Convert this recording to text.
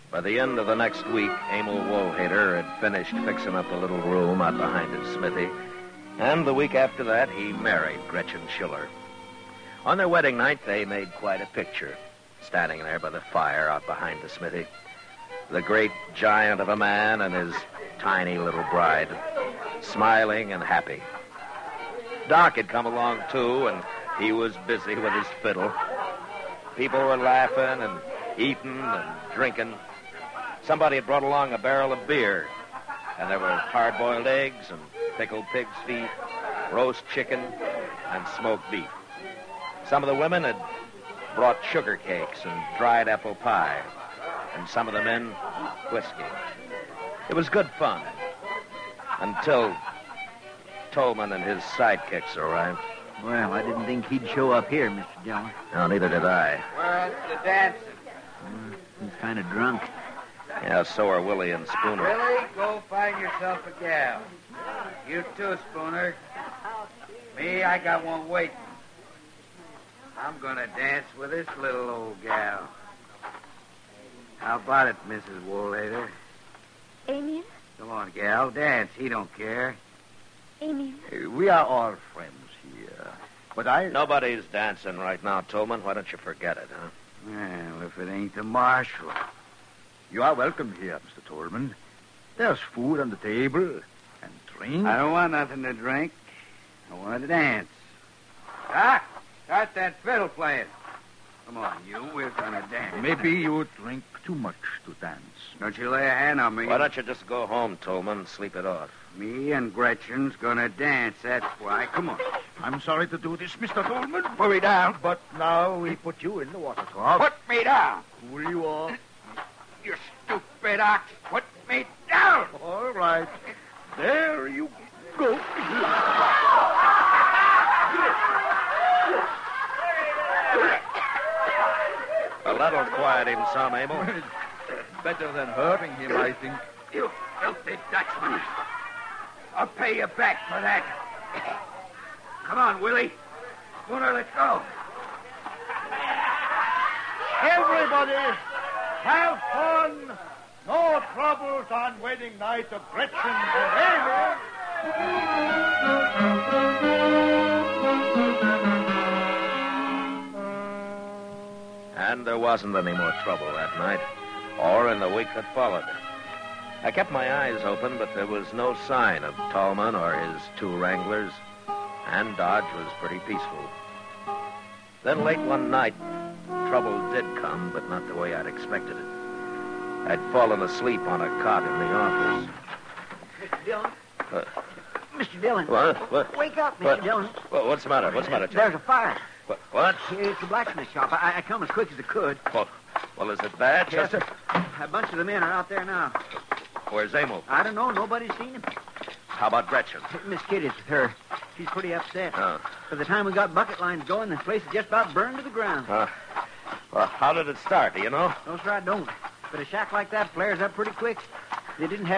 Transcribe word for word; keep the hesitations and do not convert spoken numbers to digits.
By the end of the next week, Emil Wohlhader had finished fixing up the little room out behind his smithy, and the week after that, he married Gretchen Schiller. On their wedding night, they made quite a picture, standing there by the fire out behind the smithy. The great giant of a man and his tiny little bride, smiling and happy. Doc had come along, too, and he was busy with his fiddle. People were laughing and eating and drinking. Somebody had brought along a barrel of beer, and there were hard-boiled eggs and pickled pig's feet, roast chicken, and smoked beef. Some of the women had brought sugar cakes and dried apple pie, and some of the men, whiskey. It was good fun, until Tolman and his sidekicks arrived. Well, I didn't think he'd show up here, Mister Dillon. No, neither did I. Where's the dancing? Mm, he's kind of drunk. Yeah, so are Willie and Spooner. Willie, go find yourself a gal. You too, Spooner. Me, I got one waiting. I'm gonna dance with this little old gal. How about it, Missus Wohlhader? Emil? Come on, gal, dance. He don't care. Emil? Uh, we are all friends here. But I... Nobody's dancing right now, Tolman. Why don't you forget it, huh? Well, if it ain't the marshal. You are welcome here, Mister Tolman. There's food on the table and drink. I don't want nothing to drink. I want to dance. Doc, start that fiddle playing. Come on, you. We're gonna dance. Maybe you drink too much to dance. Don't you lay a hand on me. Why don't you just go home, Tolman, and sleep it off? Me and Gretchen's gonna dance, that's why. Come on. I'm sorry to do this, Mister Tolman. Put me down. But now we put you in the water trough. Put me down. Cool you off. You stupid ox. Put me down. All right. There you go. Well, that'll quiet him some, Emil. Better than hurting him, I think. You filthy Dutchman. I'll pay you back for that. Come on, Willie. Spooner, let's go. Everybody, have fun. No troubles on wedding night of Gretchen and And there wasn't any more trouble that night, or in the week that followed. I kept my eyes open, but there was no sign of Tolman or his two wranglers, and Dodge was pretty peaceful. Then late one night, trouble did come, but not the way I'd expected it. I'd fallen asleep on a cot in the office. Mister Dillon? Uh, Mister Dillon? What? What? Wake up, Mister What? Dillon. What? What's the matter? What's the matter, Jack? There's a fire. What? What? It's a blacksmith shop. I, I come as quick as I could. Well, well, is it bad, Yes, Chester? sir. A bunch of the men are out there now. Where's Emil? I don't know. Nobody's seen him. How about Gretchen? Miss Kitty's with her. She's pretty upset. Oh. By the time we got bucket lines going, the place is just about burned to the ground. Uh, well, how did it start, do you know? No, sir, I don't. But a shack like that flares up pretty quick. They didn't have